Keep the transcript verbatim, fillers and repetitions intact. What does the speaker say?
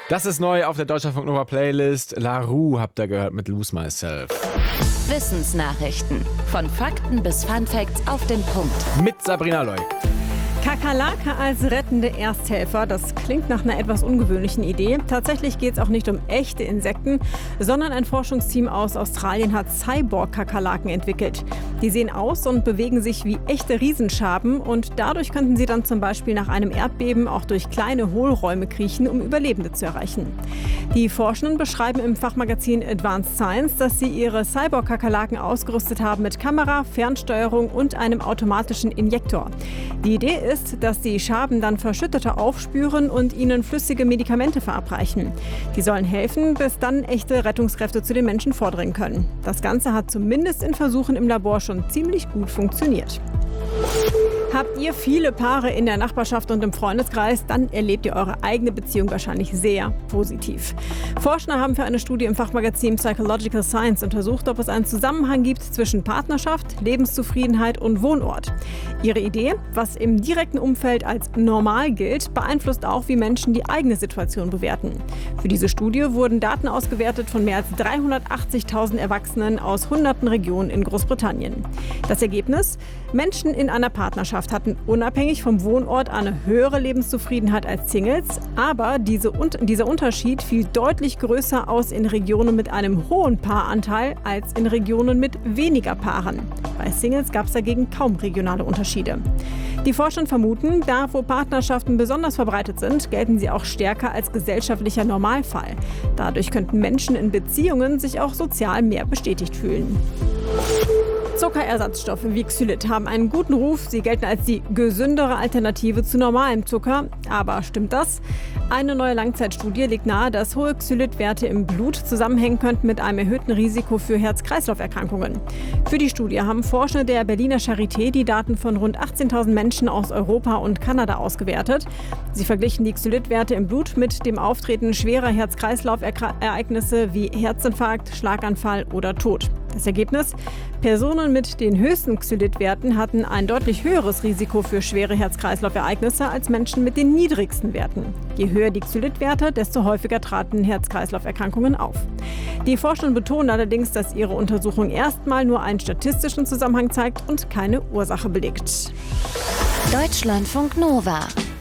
Das ist neu auf der Deutschlandfunk Nova Playlist. La Roux habt ihr gehört mit Lose Myself. Wissensnachrichten. Von Fakten bis Funfacts auf den Punkt. Mit Sabrina Loy. Kakerlake als rettende Ersthelfer, das klingt nach einer etwas ungewöhnlichen Idee. Tatsächlich geht es auch nicht um echte Insekten, sondern ein Forschungsteam aus Australien hat Cyborg-Kakerlaken entwickelt. Die sehen aus und bewegen sich wie echte Riesenschaben und dadurch könnten sie dann zum Beispiel nach einem Erdbeben auch durch kleine Hohlräume kriechen, um Überlebende zu erreichen. Die Forschenden beschreiben im Fachmagazin Advanced Science, dass sie ihre Cyborg-Kakerlaken ausgerüstet haben mit Kamera, Fernsteuerung und einem automatischen Injektor. Die Idee ist, dass die Schaben dann Verschüttete aufspüren und ihnen flüssige Medikamente verabreichen. Die sollen helfen, bis dann echte Rettungskräfte zu den Menschen vordringen können. Das Ganze hat zumindest in Versuchen im Labor schon ziemlich gut funktioniert. Habt ihr viele Paare in der Nachbarschaft und im Freundeskreis, dann erlebt ihr eure eigene Beziehung wahrscheinlich sehr positiv. Forscher haben für eine Studie im Fachmagazin Psychological Science untersucht, ob es einen Zusammenhang gibt zwischen Partnerschaft, Lebenszufriedenheit und Wohnort. Ihre Idee, was im direkten Umfeld als normal gilt, beeinflusst auch, wie Menschen die eigene Situation bewerten. Für diese Studie wurden Daten ausgewertet von mehr als dreihundertachtzigtausend Erwachsenen aus hunderten Regionen in Großbritannien. Das Ergebnis? Menschen in einer Partnerschaft hatten unabhängig vom Wohnort eine höhere Lebenszufriedenheit als Singles, aber diese, dieser Unterschied fiel deutlich größer aus in Regionen mit einem hohen Paaranteil als in Regionen mit weniger Paaren. Bei Singles gab es dagegen kaum regionale Unterschiede. Die Forscher vermuten, da wo Partnerschaften besonders verbreitet sind, gelten sie auch stärker als gesellschaftlicher Normalfall. Dadurch könnten Menschen in Beziehungen sich auch sozial mehr bestätigt fühlen. Zuckerersatzstoffe wie Xylit haben einen guten Ruf. Sie gelten als die gesündere Alternative zu normalem Zucker. Aber stimmt das? Eine neue Langzeitstudie legt nahe, dass hohe Xylit-Werte im Blut zusammenhängen könnten mit einem erhöhten Risiko für Herz-Kreislauf-Erkrankungen. Für die Studie haben Forscher der Berliner Charité die Daten von rund achtzehntausend Menschen aus Europa und Kanada ausgewertet. Sie verglichen die Xylit-Werte im Blut mit dem Auftreten schwerer Herz-Kreislauf-Ereignisse wie Herzinfarkt, Schlaganfall oder Tod. Das Ergebnis? Personen mit den höchsten Xylit-Werten hatten ein deutlich höheres Risiko für schwere Herz-Kreislauf-Ereignisse als Menschen mit den niedrigsten Werten. Je höher die Xylit-Werte, desto häufiger traten Herz-Kreislauf-Erkrankungen auf. Die Forscher betonen allerdings, dass ihre Untersuchung erstmal nur einen statistischen Zusammenhang zeigt und keine Ursache belegt. Deutschlandfunk Nova